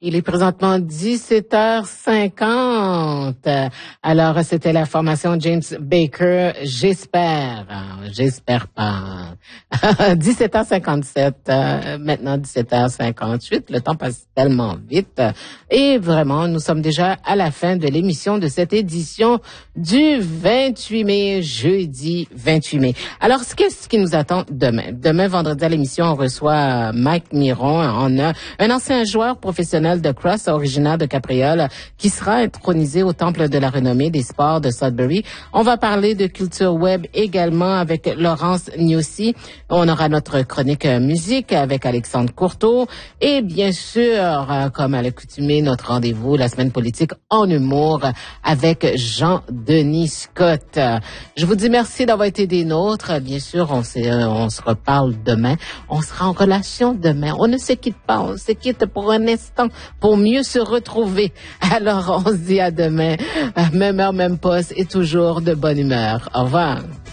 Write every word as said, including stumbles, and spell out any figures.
Il est présentement dix-sept heures cinquante. Alors, c'était la formation James Baker. J'espère, j'espère pas. dix-sept heures cinquante-sept, maintenant dix-sept heures cinquante-huit. Le temps passe tellement vite. Et vraiment, nous sommes déjà à la fin de l'émission de cette édition du vingt-huit mai, jeudi vingt-huit mai. Alors, qu'est-ce qui nous attend demain? Demain, vendredi à l'émission, on reçoit Mike Miron, on a un ancien joueur professionnel de cross, originaire de Capriole, qui sera intronisé au Temple de la renommée des sports de Sudbury. On va parler de culture web également avec Laurence Niossi. On aura notre chronique musique avec Alexandre Courteau. Et bien sûr, comme à l'accoutumée, notre rendez-vous, la semaine politique en humour avec Jean-Denis Scott. Je vous dis merci d'avoir été des nôtres. Bien sûr, on, on se reparle demain. On sera en relation demain. On ne se quitte pas. On se quitte pour un instant pour mieux se retrouver. Alors, on se dit à demain. Même heure, même poste et toujours de bonne humeur. Au revoir.